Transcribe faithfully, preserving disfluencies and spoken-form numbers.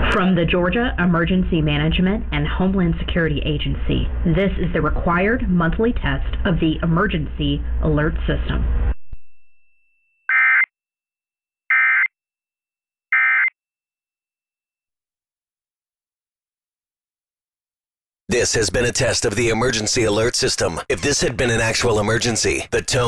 From the Georgia Emergency Management and Homeland Security Agency, this is the required monthly test of the Emergency Alert System. This has been a test of the Emergency Alert System. If this had been an actual emergency, the tone